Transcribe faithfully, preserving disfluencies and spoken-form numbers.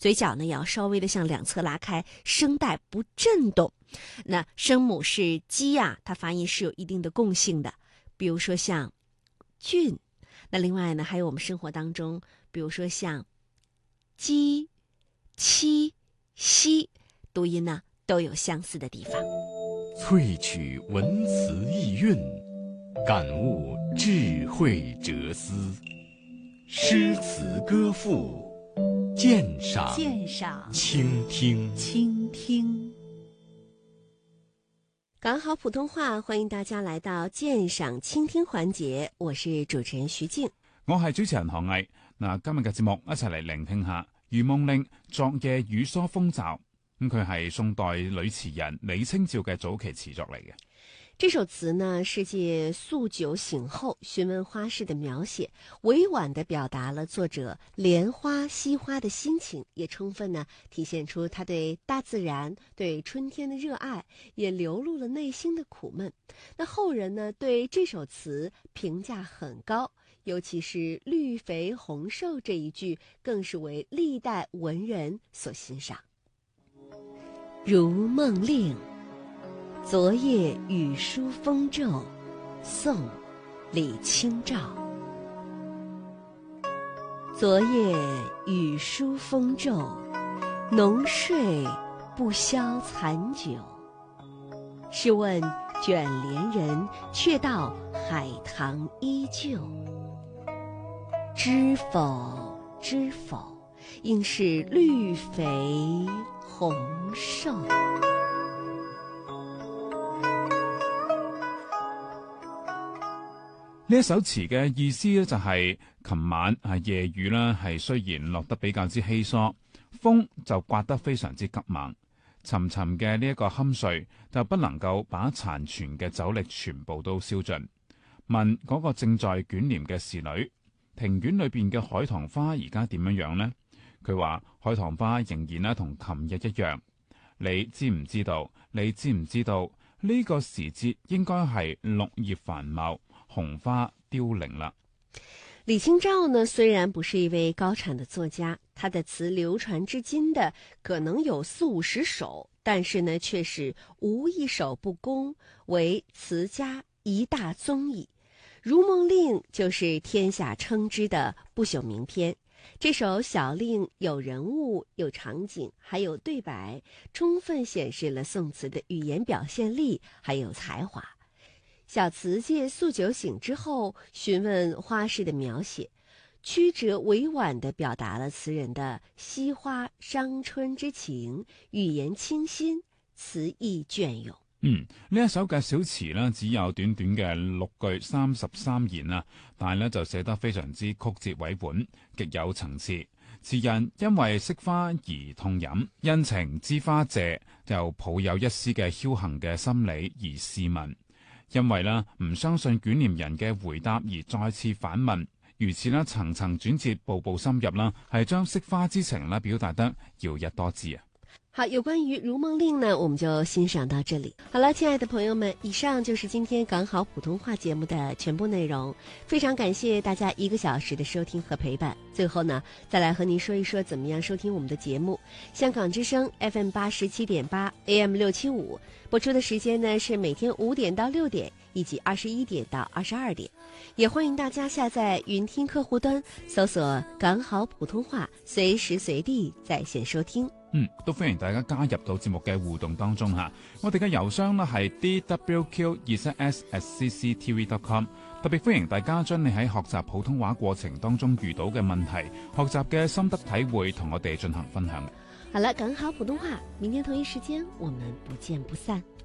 嘴角呢也要稍微的向两侧拉开，声带不震动。那声母是鸡啊，它发音是有一定的共性的，比如说像俊。那另外呢，还有我们生活当中，比如说像鸡、七、西，读音呢都有相似的地方。 萃取文词意韵，感悟智慧哲思，诗词歌赋，鉴赏鉴赏倾听倾听。 港好普通话，欢迎大家來到鑑賞傾聽環節，我是主持人徐靜， 我係主持人何毅。嗱，今日嘅節目一齊嚟聆聽下《如夢令》昨夜雨疏風驟。咁佢係宋代女詞人李清照嘅早期詞作嚟嘅。 這首詞呢是借宿酒醒後詢問花事的描寫，委婉地表達了作者憐花惜花的心情，也充分呢體現出他對大自然、對春天的熱愛，也流露了內心的苦悶。那後人呢對這首詞評價很高，尤其是綠肥紅瘦這一句，更是為歷代文人所欣賞。如夢令，昨夜雨疏風驟，宋·李清照。昨夜雨疏風驟，濃睡不消殘酒。試問卷簾人，卻道海棠依舊。知否知否，應是綠肥紅瘦。 呢一首詞嘅意思咧就係琴晚係夜雨啦，係雖然落得比較之稀疏，風就刮得非常之急猛，沉沉嘅呢一個酣睡就不能夠把殘存嘅酒力全部都燒盡。問嗰個正在捲簾嘅侍女，庭院裏邊嘅海棠花而家點樣樣呢？佢話海棠花仍然咧同琴日一樣。你知唔知道？你知唔知道呢個時節應該係綠葉繁茂，紅花凋零了。 李清照呢，雖然不是一位高產的作家，他的詞流傳至今的可能有四五十首，但是呢，卻是無一首不公，為詞家一大宗矣。《如夢令》就是天下稱之的不朽名篇。這首小令有人物、有場景，還有對白，充分顯示了宋詞的語言表現力還有才華。小詞借宿酒醒之後詢問花事的描寫，曲折委婉地表達了詞人的惜花傷春之情，語言清新，詞意雋永。 嗯，呢一首嘅小詞呢，只有短短嘅六句三十三言啊，但係呢就寫得非常之曲折委婉，極有層次。詞人因為惜花而痛飲，因情知花謝，又抱有一絲嘅僥倖嘅心理而試問。因為呢唔相信捲簾人嘅回答而再次反問，如此呢層層轉折，步步深入啦，係將惜花之情呢表達得耀逸多姿啊！ 好，有關於《如夢令》呢，我們就欣賞到這裡。好了，親愛的朋友們，以上就是今天港好普通話節目的全部內容。非常感謝大家一個小時的收聽和陪伴。最後呢，再來和您說一說怎麼樣收聽我們的節目。香港之聲 F M 八十七點八 A M 六七五播出的時間呢是每天五點到六點，以及二十一點到二十二點。也歡迎大家下載雲聽客戶端，搜索港好普通話，隨時隨地在線收聽。 嗯，都歡迎大家加入到節目嘅互動當中吓。我哋嘅郵箱呢係 d w q 二七 s at c c t v dot com， 特別歡迎大家將你喺學習普通話過程當中遇到嘅問題、學習嘅心得體會同我哋進行分享。 好了，港好普通話，明天同一時間我們不見不散。